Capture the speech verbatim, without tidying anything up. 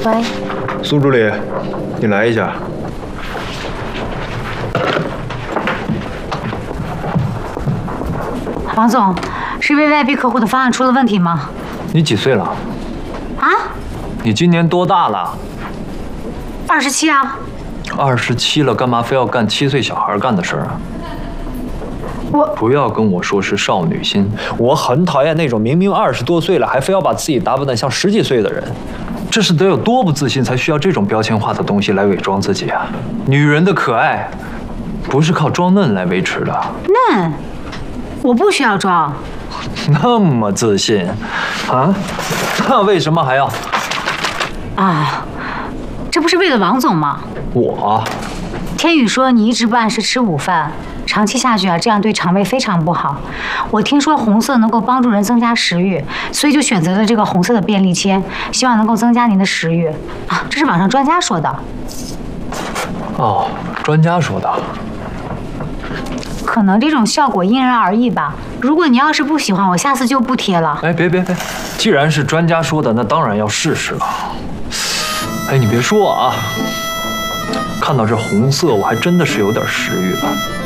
喂， 苏助理，你来一下。 王总，是 V V I P 客户的方案出了问题吗？ 你几岁了？ 啊？ 你今年多大了？ 二十七啊。 二十七了，干嘛非要干七岁小孩干的事儿啊？ 我不要跟我说是少女心，我很讨厌那种明明二十多岁了，还非要把自己打扮得像十几岁的人。这是得有多不自信，才需要这种标签化的东西来伪装自己啊！女人的可爱，不是靠装嫩来维持的。 嫩？我不需要装。 那么自信，啊？那为什么还要？ 啊，这不是为了王总吗？ 我？ 天宇说你一直不按时吃午饭，长期下去啊，这样对肠胃非常不好。我听说红色能够帮助人增加食欲，所以就选择了这个红色的便利签，希望能够增加您的食欲。啊，这是网上专家说的。 哦，专家说的。 可能这种效果因人而异吧。如果你要是不喜欢，我下次就不贴了。 哎，别别别，既然是专家说的，那当然要试试了。哎，你别说啊，看到这红色，我还真的是有点食欲了。